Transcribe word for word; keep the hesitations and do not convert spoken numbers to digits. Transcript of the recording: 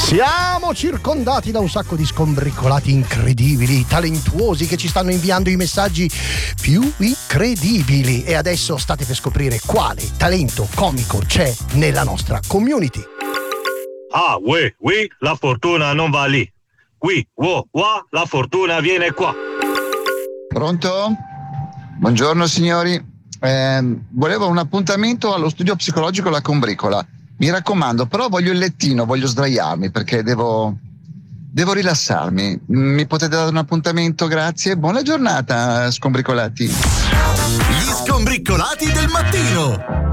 Siamo circondati da un sacco di scombricolati incredibili, talentuosi, che ci stanno inviando i messaggi più incredibili. E adesso state per scoprire quale talento comico c'è nella nostra community. Ah, oui, oui, la fortuna non va lì. Qui, wo, wa, la fortuna viene qua. Pronto? Buongiorno signori. Eh, volevo un appuntamento allo studio psicologico La Combricola. Mi raccomando, però voglio il lettino, voglio sdraiarmi perché devo, devo rilassarmi. Mi potete dare un appuntamento? Grazie. Buona giornata, scombricolati. Gli scombricolati del mattino.